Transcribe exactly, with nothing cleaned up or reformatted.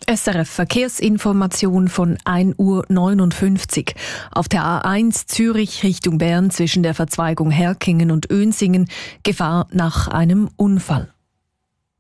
S R F Verkehrsinformation von ein Uhr neunundfünfzig. Auf der A eins Zürich Richtung Bern zwischen der Verzweigung Herkingen und Önsingen Gefahr nach einem Unfall.